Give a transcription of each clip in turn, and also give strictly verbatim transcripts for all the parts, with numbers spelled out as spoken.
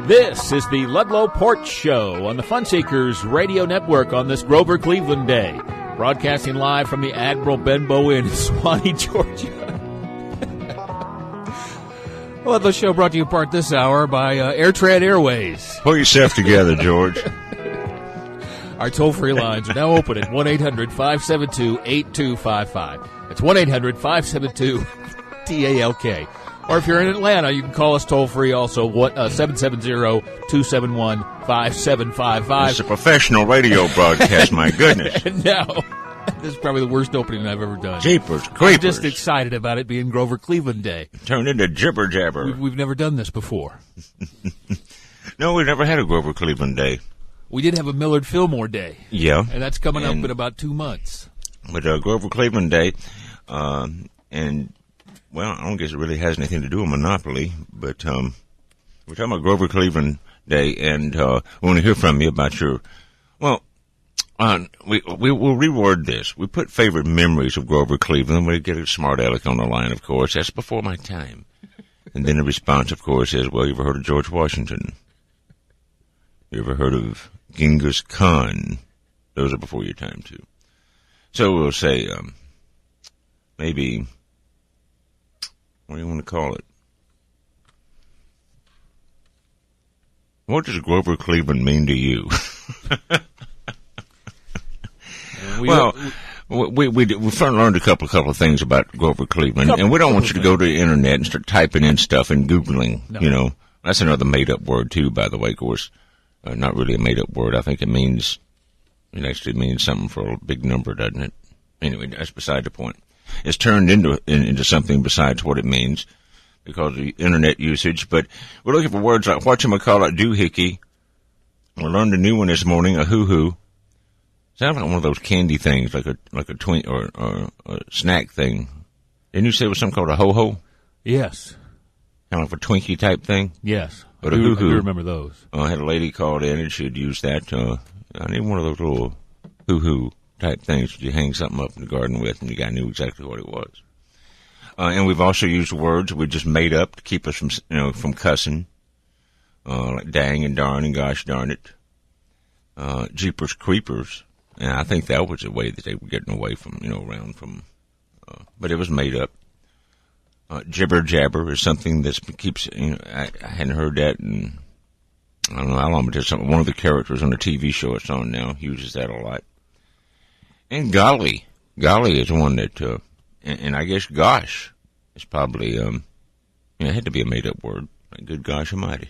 This is the Ludlow Porch Show on the Funseekers Radio Network on this Grover Cleveland Day. Broadcasting live from the Admiral Benbow Inn in Swanee, Georgia. Ludlow Show brought to you part this hour by uh, AirTran Airways. Pull yourself together, George. Our toll-free lines are now open at one eight hundred five seven two eight two five five. That's one eight hundred five seven two T A L K. Or if you're in Atlanta, you can call us toll-free also, what, uh, seven seven zero two seven one five seven five five. It's a professional radio broadcast, my goodness. No, this is probably the worst opening I've ever done. Jeepers, creepers. I'm just excited about it being Grover Cleveland Day. Turned into jibber-jabber. We've, we've never done this before. No, we've never had a Grover Cleveland Day. We did have a Millard Fillmore Day. Yeah. And that's coming and, up in about two months. But uh, Grover Cleveland Day, uh, and... Well, I don't guess it really has anything to do with Monopoly, but um, we're talking about Grover Cleveland Day, and uh, we want to hear from you about your, well, uh, we, we, we'll reword this. We put favorite memories of Grover Cleveland. We get a smart aleck on the line, of course. That's before my time. And then the response, of course, is, well, you ever heard of George Washington? You ever heard of Genghis Khan? Those are before your time, too. So we'll say um, maybe... What do you want to call it? What does Grover Cleveland mean to you? we well, we we we learned a couple couple of things about Grover Cleveland, couple, and we don't want you to go to the internet and start typing in stuff and Googling. No. You know, that's another made up word too, by the way. Of course, uh, not really a made up word. I think it means it actually means something for a big number, doesn't it? Anyway, that's beside the point. It's turned into into something besides what it means because of the internet usage. But we're looking for words like whatchamacallit, doohickey. We learned a new one this morning, a hoo-hoo. Sounds like one of those candy things, like a like a twink or, or a snack thing. Didn't you say it was something called a ho-ho? Yes. Kind of like a Twinkie type thing? Yes. But I a do, hoo-hoo. I do remember those. Uh, I had a lady called in and she had used that. Uh, I need one of those little hoo-hoo type things you hang something up in the garden with, and the guy knew exactly what it was. Uh, and we've also used words we just made up to keep us from, you know, from cussing, uh, like dang and darn and gosh darn it, uh, jeepers creepers, and I think that was the way that they were getting away from, you know, around from, uh, but it was made up. Uh, jibber jabber is something that keeps, you know, I, I hadn't heard that in, I don't know how long, but there's some, one of the characters on the T V show it's on now uses that a lot. And golly, golly is one that, uh, and, and I guess gosh is probably, um, you know, it had to be a made-up word, like good gosh almighty.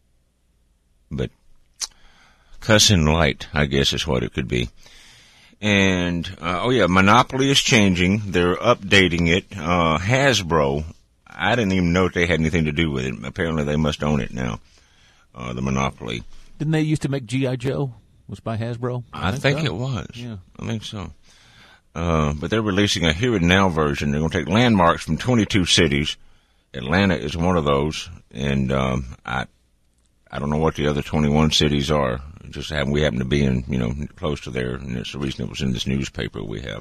But cussing light, I guess, is what it could be. And, uh, oh yeah, Monopoly is changing. They're updating it. Uh, Hasbro, I didn't even know if they had anything to do with it. Apparently they must own it now, uh, the Monopoly. Didn't they used to make G I. Joe? Was by Hasbro? I, I think, think so. It was. Yeah. I think so. Uh, but they're releasing a Here and Now version. They're going to take landmarks from twenty-two cities. Atlanta is one of those. And um, I I don't know what the other twenty-one cities are. Just happen, we happen to be in, you know, close to there. And it's the reason it was in this newspaper we have.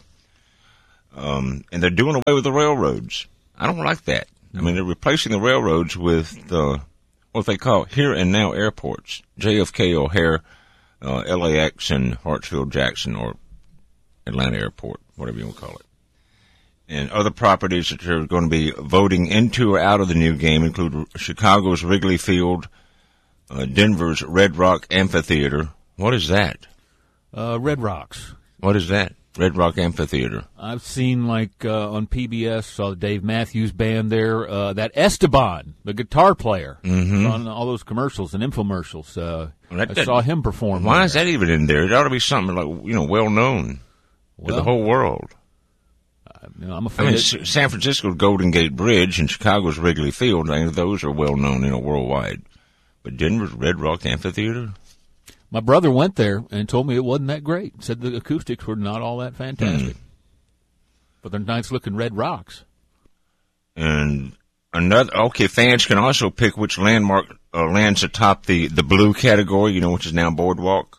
Um, and they're doing away with the railroads. I don't like that. I mean, they're replacing the railroads with the, what they call Here and Now airports. J F K, O'Hare, Uh, L A X and Hartsfield-Jackson or Atlanta Airport, whatever you want to call it. And other properties that are going to be voting into or out of the new game include Chicago's Wrigley Field, uh, Denver's Red Rock Amphitheater. What is that? Uh, Red Rocks. What is that? Red Rock Amphitheater. I've seen, like, uh, on P B S, saw the Dave Matthews Band there, uh, that Esteban, the guitar player, mm-hmm. on all those commercials and infomercials. Uh, well, that, I that, saw him perform. Why there. is that even in there? It ought to be something, like, you know, well-known well, to the whole world. Uh, you know, I'm afraid I mean, it, San Francisco's Golden Gate Bridge and Chicago's Wrigley Field, I mean, those are well-known, you know, worldwide. But Denver's Red Rock Amphitheater? My brother went there and told me it wasn't that great. Said the acoustics were not all that fantastic. Mm. But they're nice-looking red rocks. And another, okay, fans can also pick which landmark uh, lands atop the, the blue category, you know, which is now Boardwalk.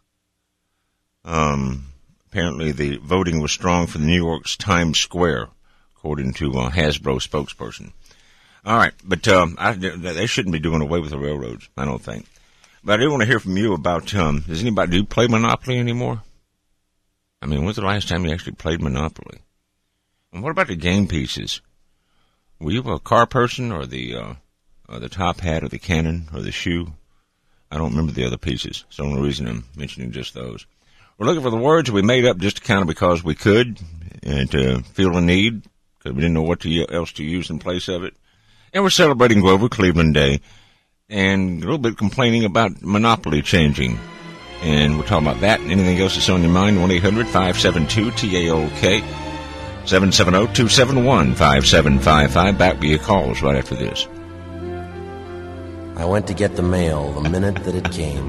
Um, apparently the voting was strong for the New York's Times Square, according to a Hasbro spokesperson. All right, but um, I, they shouldn't be doing away with the railroads, I don't think. But I do want to hear from you about, um, does anybody do play Monopoly anymore? I mean, when's the last time you actually played Monopoly? And what about the game pieces? Were you a car person or the, uh, or the top hat or the cannon or the shoe? I don't remember the other pieces. It's the only reason I'm mentioning just those. We're looking for the words we made up just kind of because we could and to feel a need because we didn't know what to, else to use in place of it. And we're celebrating Grover Cleveland Day and a little bit complaining about Monopoly changing. And we're talking about that and anything else that's on your mind. one eight hundred five seven two T A O K, seven seven zero two seven one five seven five five. Back with your calls right after this. I went to get the mail the minute that it came.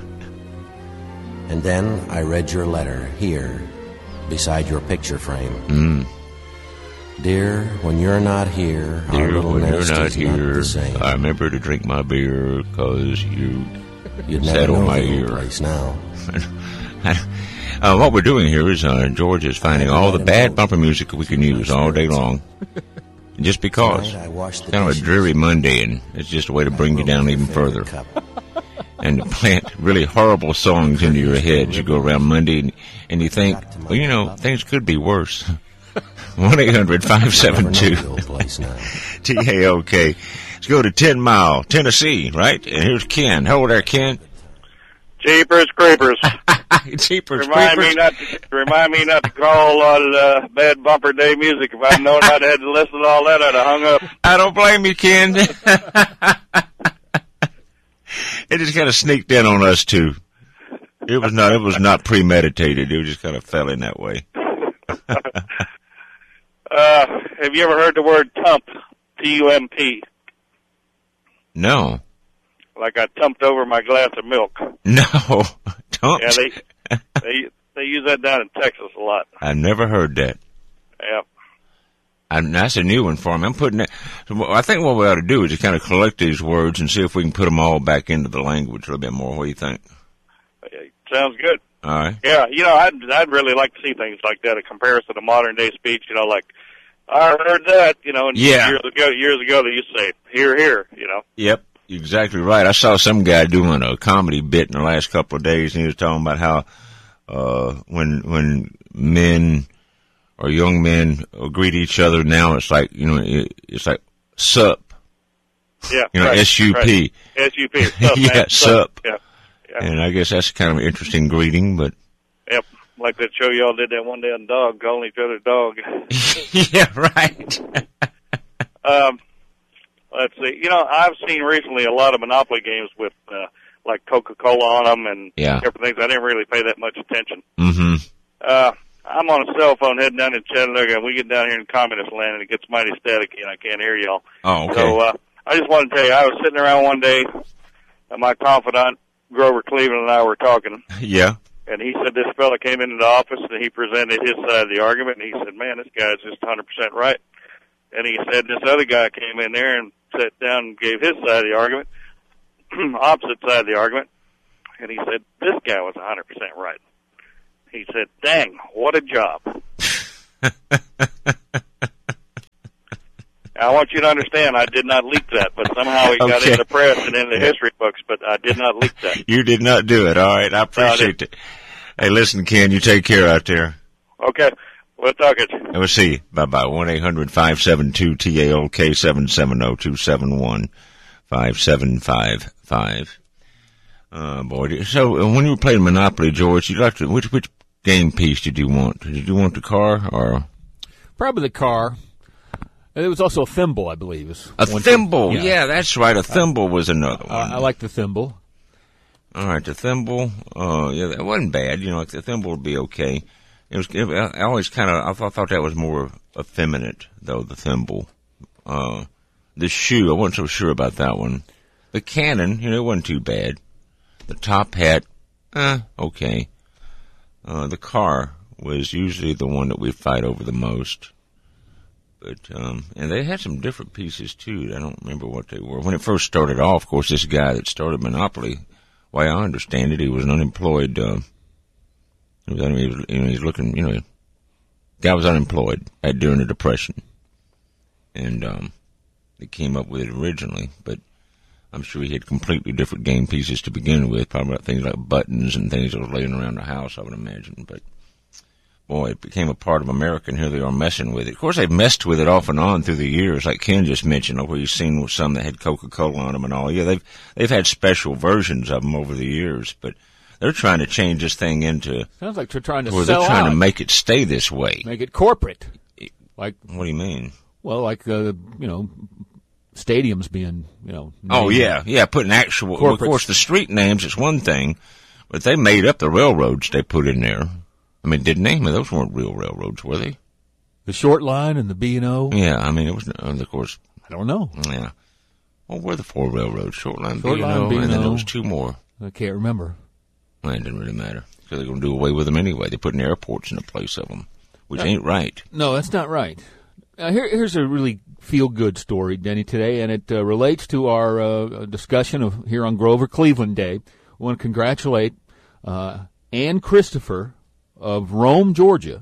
And then I read your letter here, beside your picture frame. Mm. Dear, when you're not here, Dear, our little when you're nest not is here, not the same. I remember to drink my beer because you You'd sat never on know my the ear. little place now. uh, what we're doing here is uh, George is finding all the bad bumper music we can use all day long. Just because. Tonight I washed the Kind of a dishes. dreary Monday, and it's just a way to bring you down even further. Cup. And to plant really horrible songs into your head as you go around Monday, and, and you think, well, you know, things could be worse. one eight hundred five seven two T A O K. Let's go to Ten Mile, Tennessee, right? And here's Ken. Hello there, Ken. Jeepers creepers. Jeepers Remind creepers. me not to remind me not to call on uh, bad bumper day music. If I'd known I'd had to listen to all that, I'd have hung up. I don't blame you, Ken. It just kind of sneaked in on us too. It was not. It was not premeditated. It just kind of fell in that way. uh, have you ever heard the word tump? T U M P. No. Like I tumped over my glass of milk. No. Don't. Yeah, they they they use that down in Texas a lot. I've never heard that. Yeah. I'm, that's a new one for me. I'm putting that. So I think what we ought to do is just kind of collect these words and see if we can put them all back into the language a little bit more. What do you think? Sounds good. All right. Yeah, you know, I'd I'd really like to see things like that, a comparison to modern day speech. You know, like I heard that. You know, and Yeah. years ago, years ago they used to say "here, here." You know. Yep. Exactly right. I saw some guy doing a comedy bit in the last couple of days, and he was talking about how uh when when men or young men greet each other now, it's like, you know, it, it's like sup. Yeah. You know, right, S U P. Right. S U P. Sup, Yeah, man. sup. Yeah. Yeah. And I guess that's kind of an interesting greeting, but Yep. Like that show y'all did that one day on dog, calling each other dog. yeah, right. um, let's see. You know, I've seen recently a lot of Monopoly games with uh, like Coca-Cola on them and Yeah. different things. I didn't really pay that much attention. Mm-hmm. Uh, I'm on a cell phone heading down in Chattanooga, and we get down here in communist land, and it gets mighty staticky, and I can't hear y'all. Oh, okay. So uh, I just want to tell you, I was sitting around one day, and my confidant, Grover Cleveland, and I were talking, Yeah. and he said this fella came into the office, and he presented his side of the argument, and he said, man, this guy's just one hundred percent right. And he said this other guy came in there and sat down and gave his side of the argument, opposite side of the argument, and he said this guy was one hundred percent right. He said, dang, what a job. I want you to understand, I did not leak that, but somehow it got Okay. in the press and in the history books, but I did not leak that. You did not do it. All right. I appreciate it. Hey, listen, Ken, you take care out there. Okay, we'll talk it. And we'll see you. Bye-bye. one eight hundred five seven two T A O K, seven seven zero two seven one five seven five five. Uh, boy. So, uh, when you were playing Monopoly, George, you liked to, which, which game piece did you want? Did you want the car or? Probably the car. And there was also a thimble, I believe. Is A one thimble. thing. Yeah. that's right. A thimble was another Uh, one. I like the thimble. All right, the thimble. Uh, yeah, that wasn't bad. You know, like the thimble would be okay. It was. It, I always kind of. I thought, thought that was more effeminate, though. The thimble. Uh, the shoe. I wasn't so sure about that one. The cannon. You know, it wasn't too bad. The top hat. Eh, okay. Uh, the car was usually the one that we fight over the most. But, um, and they had some different pieces too. I don't remember what they were. When it first started off, of course, this guy that started Monopoly, way I understand it, he was an unemployed, uh, he was, he was, you know, he's looking, you know, guy was unemployed at, during the Depression. And, um, they came up with it originally. But, I'm sure he had completely different game pieces to begin with, probably about things like buttons and things that were laying around the house, I would imagine. But, boy, it became a part of America, and here they are messing with it. Of course, they've messed with it off and on through the years, like Ken just mentioned, where you've seen some that had Coca-Cola on them and all. Yeah, they've they've had special versions of them over the years, but they're trying to change this thing into... Sounds like they're trying to where sell they're trying out. to make it stay this way. Make it corporate. Like, what do you mean? Well, like, uh, you know... stadiums being, you know. Oh, yeah, yeah, putting actual, well, of course, the street names is one thing, but they made up the railroads they put in there. I mean, didn't they? I mean, those weren't real railroads, were they? The Short Line and the B and O? Yeah, I mean, it was, of course. I don't know. Yeah. What were the four railroads? Short Line, Short B and O, Line, B and O, and then there was two more. I can't remember. Well, it didn't really matter, because they're going to do away with them anyway. They're putting airports in the place of them, which Uh, ain't right. No, that's not right. Uh, here, here's a really feel-good story, Denny, today, and it uh, relates to our uh, discussion of here on Grover Cleveland Day. We want to congratulate uh, Ann Christopher of Rome, Georgia.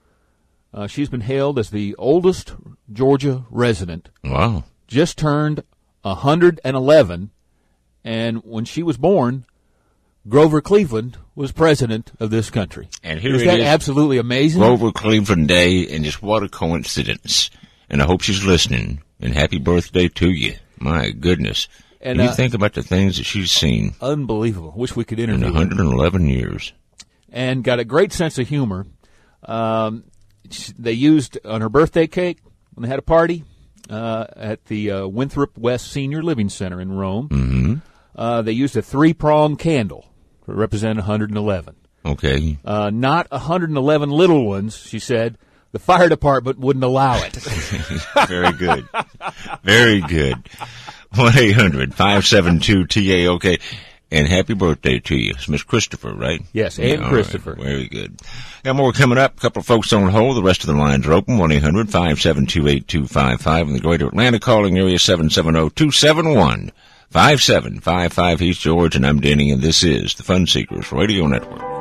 Uh, she's been hailed as the oldest Georgia resident. Wow. Just turned one hundred eleven, and when she was born, Grover Cleveland was president of this country. And here is it that is, absolutely amazing? Grover Cleveland Day, and just what a coincidence. And I hope she's listening. And happy birthday to you. My goodness. And Can you uh, think about the things that she's seen unbelievable. Wish we could in interview one hundred eleven her. years. And got a great sense of humor. Um, they used on her birthday cake when they had a party uh, at the uh, Winthrop West Senior Living Center in Rome. Mm-hmm. Uh, they used a three-pronged candle to represent one hundred eleven. Okay. Uh, not one hundred eleven little ones, she said. The fire department wouldn't allow it. Very good. Very good. one eight hundred five seven two T A O K. And happy birthday to you. It's Miss Christopher, right? Yes, Ann yeah, Christopher. Right. Very good. Got more coming up. A couple of folks on hold. The rest of the lines are open. one eight hundred five seven two eight two five five. In the greater Atlanta calling area seven seven zero two seven one five seven five five. He's George, and I'm Denny, and this is the Fun Seekers Radio Network.